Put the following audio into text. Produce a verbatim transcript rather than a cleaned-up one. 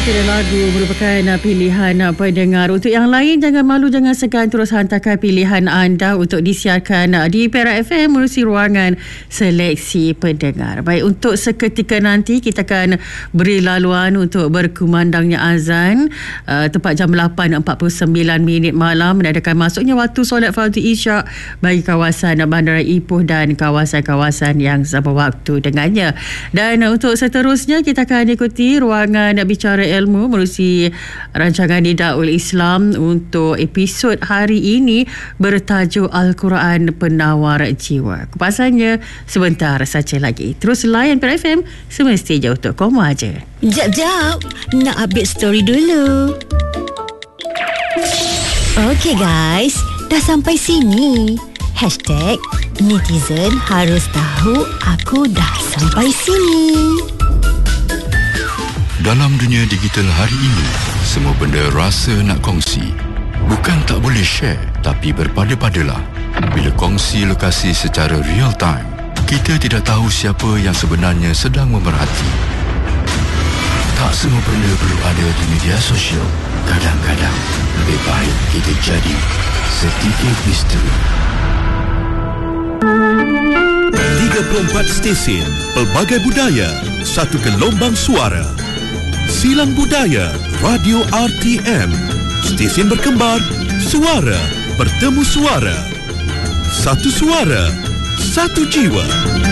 Itu dia lagu merupakan pilihan pendengar. Untuk yang lain, jangan malu, jangan segan, terus hantarkan pilihan anda untuk disiarkan di Perak F M melalui ruangan seleksi pendengar. Baik, untuk seketika nanti kita akan beri laluan untuk berkumandangnya azan uh, tepat jam lapan empat puluh sembilan minit malam, menandakan masuknya waktu solat fardu isyak bagi kawasan Bandara Ipoh dan kawasan-kawasan yang sama waktu dengannya. Dan untuk seterusnya kita akan ikuti ruangan bicara ilmu melalui rancangan Nidaul Islam untuk episod hari ini bertajuk Al-Quran Penawar Jiwa. Kupasannya sebentar saja lagi. Terus layan Perak F M semestinya untuk kamu aja. Jap, jap. Nak update story dulu. Okay guys, dah sampai sini. Hashtag netizen harus tahu aku dah sampai sini. Dalam dunia digital hari ini, semua benda rasa nak kongsi. Bukan tak boleh share, tapi berpada-padalah. Bila kongsi lokasi secara real time, kita tidak tahu siapa yang sebenarnya sedang memerhati. Tak semua benda perlu ada di media sosial. Kadang-kadang, lebih baik kita jadi sedikit misteri. tiga puluh empat stesen, pelbagai budaya, satu gelombang suara. Silang Budaya Radio R T M. Stesen berkembar, suara bertemu suara. Satu suara, satu jiwa.